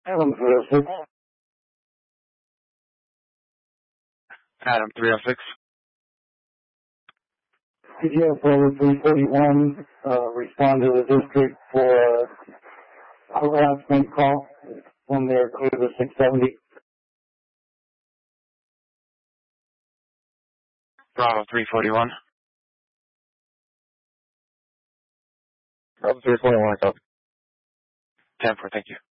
Adam 306. Adam 306. CGF over 341, respond to the district for a harassment call when they're clear to 670. Bravo 341. Bravo 341, I copy. 10-4, thank you.